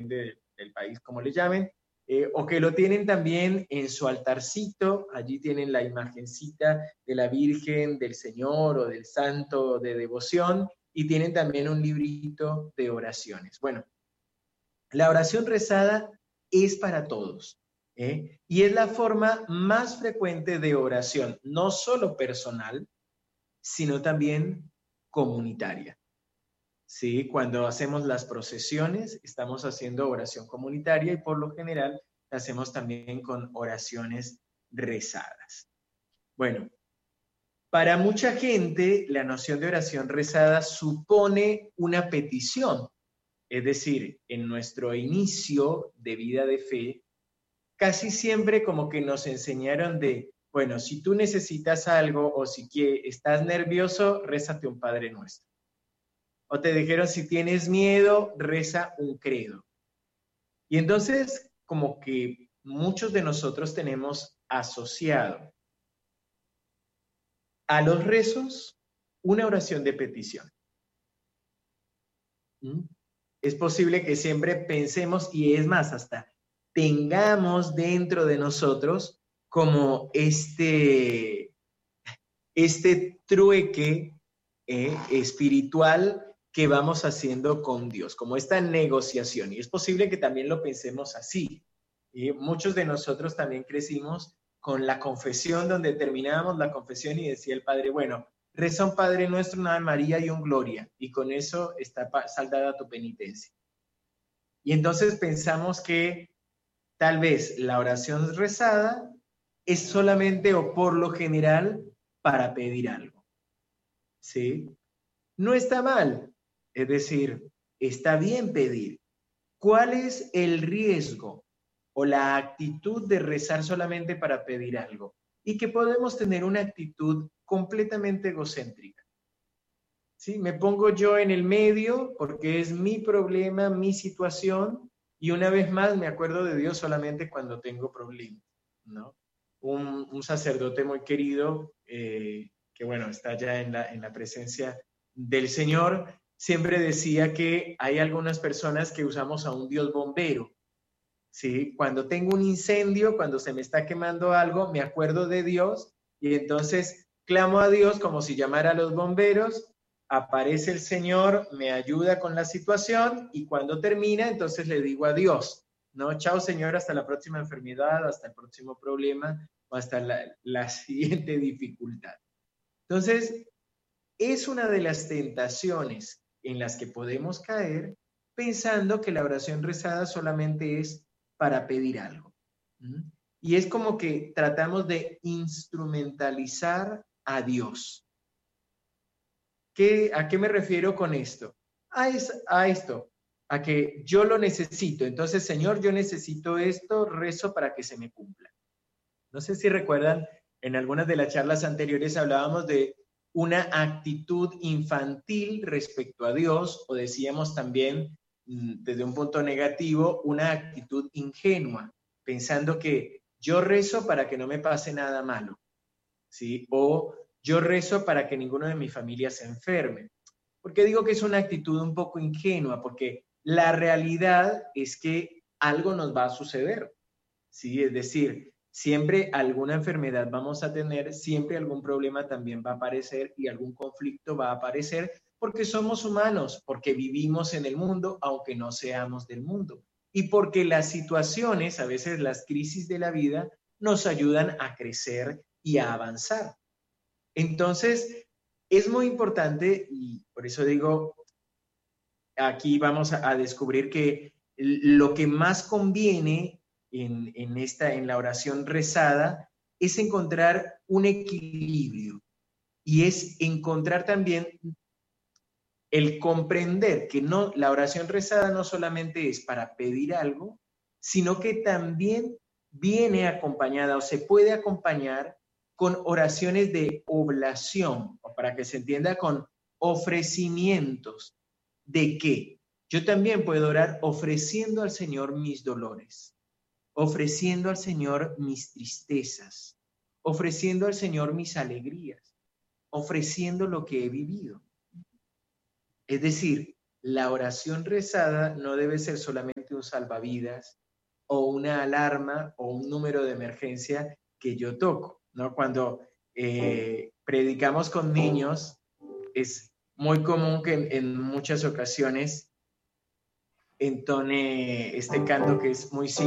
depende del país como le llamen, o que lo tienen también en su altarcito, allí tienen la imagencita de la Virgen, del Señor o del Santo de devoción, y tienen también un librito de oraciones. Bueno, la oración rezada es para todos, y es la forma más frecuente de oración, no solo personal, sino también comunitaria. ¿Sí? Cuando hacemos las procesiones, estamos haciendo oración comunitaria y por lo general la hacemos también con oraciones rezadas. Bueno, para mucha gente la noción de oración rezada supone una petición. Es decir, en nuestro inicio de vida de fe, casi siempre como que nos enseñaron de, bueno, si tú necesitas algo o si estás nervioso, rézate un Padre Nuestro. O te dijeron, si tienes miedo, reza un credo. Y entonces, como que muchos de nosotros tenemos asociado a los rezos una oración de petición. Es posible que siempre pensemos, y es más, hasta tengamos dentro de nosotros como este trueque espiritual que vamos haciendo con Dios, como esta negociación. Y es posible que también lo pensemos así. Muchos de nosotros también crecimos con la confesión, donde terminábamos la confesión y decía el Padre, bueno, reza un Padre Nuestro, una Ave María y un Gloria, y con eso está saldada tu penitencia. Y entonces pensamos que tal vez la oración rezada es solamente o por lo general para pedir algo. ¿Sí? No está mal, es decir, está bien pedir. ¿Cuál es el riesgo o la actitud de rezar solamente para pedir algo? Y que podemos tener una actitud completamente egocéntrica. ¿Sí? Me pongo yo en el medio porque es mi problema, mi situación, y una vez más me acuerdo de Dios solamente cuando tengo problemas, ¿no? Un sacerdote muy querido, que bueno, está ya en la presencia del Señor, siempre decía que hay algunas personas que usamos a un Dios bombero, ¿sí? Cuando tengo un incendio, cuando se me está quemando algo, me acuerdo de Dios y entonces clamo a Dios como si llamara a los bomberos, aparece el Señor, me ayuda con la situación y cuando termina, entonces le digo a Dios, ¿no? Chao Señor, hasta la próxima enfermedad, hasta el próximo problema o hasta la siguiente dificultad. Entonces, es una de las tentaciones en las que podemos caer pensando que la oración rezada solamente es para pedir algo. Y es como que tratamos de instrumentalizar a Dios. ¿A qué me refiero con esto? A esto, a que yo lo necesito. Entonces, Señor, yo necesito esto, rezo para que se me cumpla. No sé si recuerdan, en algunas de las charlas anteriores hablábamos de una actitud infantil respecto a Dios, o decíamos también, desde un punto negativo, una actitud ingenua, pensando que yo rezo para que no me pase nada malo, ¿sí? O yo rezo para que ninguno de mi familia se enferme. ¿Por qué digo que es una actitud un poco ingenua? Porque la realidad es que algo nos va a suceder, ¿sí? Es decir, siempre alguna enfermedad vamos a tener, siempre algún problema también va a aparecer y algún conflicto va a aparecer porque somos humanos, porque vivimos en el mundo, aunque no seamos del mundo. Y porque las situaciones, a veces las crisis de la vida, nos ayudan a crecer y a avanzar. Entonces, es muy importante, y por eso digo, aquí vamos a descubrir que lo que más conviene en la oración rezada es encontrar un equilibrio y es encontrar también el comprender que no, la oración rezada no solamente es para pedir algo, sino que también viene acompañada o se puede acompañar con oraciones de oblación, o para que se entienda, con ofrecimientos. ¿De qué? Yo también puedo orar ofreciendo al Señor mis dolores, ofreciendo al Señor mis tristezas, ofreciendo al Señor mis alegrías, ofreciendo lo que he vivido. Es decir, la oración rezada no debe ser solamente simplemente un salvavidas o una alarma o un número de emergencia que yo toco, ¿no? Cuando predicamos con niños, es muy común que en muchas ocasiones entone este canto que es muy simple.